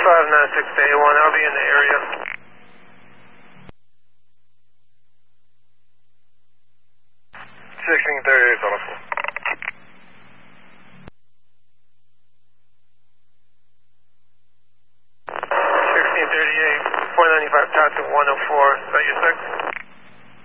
596 to A1, I'll be in the area. $1638 on a full. 1638, 495 Toxic 104, is that your 6?